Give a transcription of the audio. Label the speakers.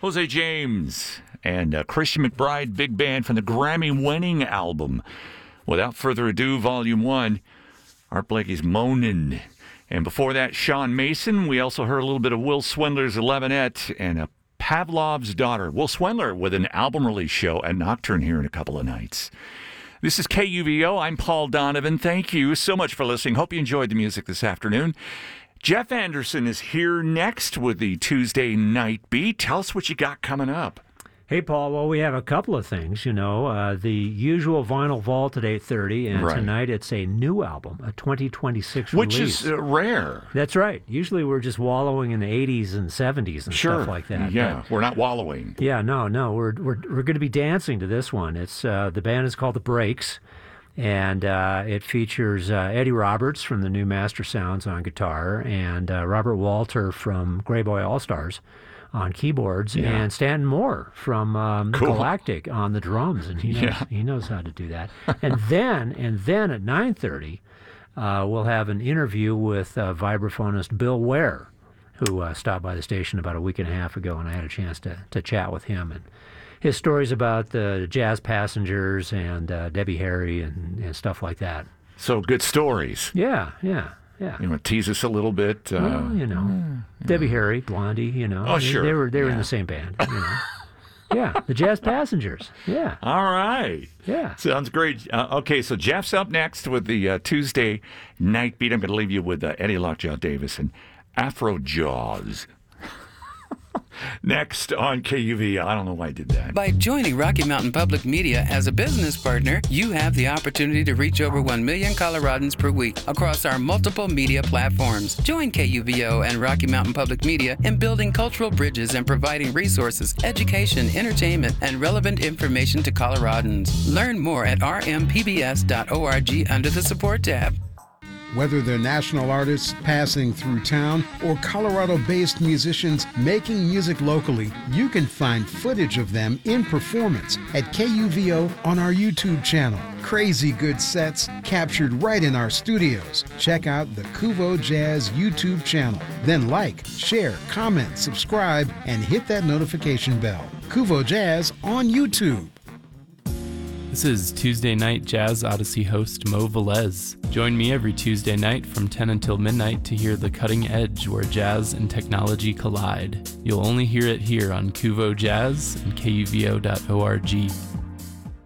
Speaker 1: Jose James and Christian McBride Big Band from the Grammy-winning album Without Further Ado, Volume 1. Art Blakey's Moanin'. And before that, Sean Mason. We also heard a little bit of Will Swindler's 11ette and Pavlov's Daughter. Will Swindler with an album release show at Nocturne here in a couple of nights. This is KUVO. I'm Paul Donovan. Thank you so much for listening. Hope you enjoyed the music this afternoon. Jeff Anderson is here next with the Tuesday Night Beat. Tell us what you got coming up.
Speaker 2: Hey, Paul. Well, we have a couple of things, the usual Vinyl Vault at 8:30, and tonight it's a new album, a 2026 release.
Speaker 1: Which is rare.
Speaker 2: That's right. Usually we're just wallowing in the 80s and 70s and stuff like that.
Speaker 1: Yeah, but we're not wallowing.
Speaker 2: Yeah, no. We're going to be dancing to this one. It's the band is called The Breaks, and it features Eddie Roberts from the new Master Sounds on guitar, and Robert Walter from Grey Boy All-Stars on keyboards, and Stanton Moore from Galactic on the drums, and he knows how to do that. and then at 9:30, we'll have an interview with vibraphonist Bill Ware, who stopped by the station about a week and a half ago, and I had a chance to chat with him and his stories about the Jazz Passengers and Debbie Harry and stuff like that.
Speaker 1: So good stories.
Speaker 2: Yeah.
Speaker 1: You want to tease us a little bit?
Speaker 2: Debbie Harry, Blondie,
Speaker 1: Oh, sure.
Speaker 2: They were in the same band, Yeah, the Jazz Passengers. Yeah.
Speaker 1: All right.
Speaker 2: Yeah.
Speaker 1: Sounds great. Okay, so Jeff's up next with the Tuesday Night Beat. I'm going to leave you with Eddie Lockjaw Davis and Afro Jaws. Next on KUV. I don't know why I did that.
Speaker 3: By joining Rocky Mountain Public Media as a business partner, you have the opportunity to reach over 1 million Coloradans per week across our multiple media platforms. Join KUVO and Rocky Mountain Public Media in building cultural bridges and providing resources, education, entertainment, and relevant information to Coloradans. Learn more at rmpbs.org under the Support tab.
Speaker 4: Whether they're national artists passing through town or Colorado-based musicians making music locally, you can find footage of them in performance at KUVO on our YouTube channel. Crazy good sets captured right in our studios. Check out the Kuvo Jazz YouTube channel. Then like, share, comment, subscribe, and hit that notification bell. Kuvo Jazz on YouTube.
Speaker 5: This is Tuesday Night Jazz Odyssey host Mo Velez. Join me every Tuesday night from 10 until midnight to hear the cutting edge where jazz and technology collide. You'll only hear it here on Kuvo Jazz and KUVO.org.